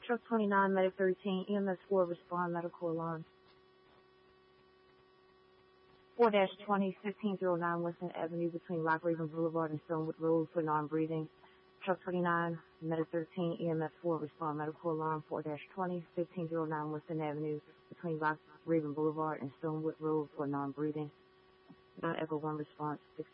Truck 29, Medic 13, EMS 4, respond, medical alarm. 4-20, 1509 Western Avenue between Rock Raven Boulevard and Stonewood Road for non-breathing. Truck 29, Medic 13, EMS 4, respond, medical alarm. 4-20, 1509 Western Avenue between Rock Raven Boulevard and Stonewood Road for non-breathing. Non-Echo 1 response,